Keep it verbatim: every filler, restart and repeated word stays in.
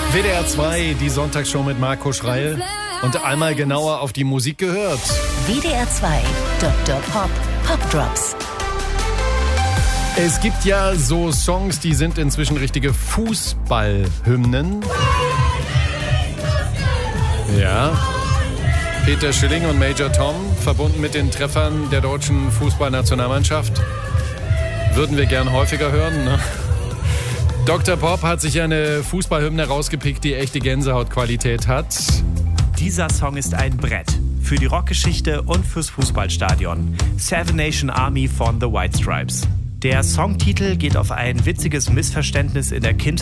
W D R zwei, die Sonntagsshow mit Marco Schreil. Und einmal genauer auf die Musik gehört. W D R zwei, Doktor Pop, Pop Drops. Es gibt ja so Songs, die sind inzwischen richtige Fußballhymnen. Ja. Peter Schilling und Major Tom, verbunden mit den Treffern der deutschen Fußballnationalmannschaft. Würden wir gern häufiger hören, ne? Doktor Pop hat sich eine Fußballhymne rausgepickt, die echte Gänsehautqualität hat. Dieser Song ist ein Brett. Für die Rockgeschichte und fürs Fußballstadion. Seven Nation Army von The White Stripes. Der Songtitel geht auf ein witziges Missverständnis in der Kindheit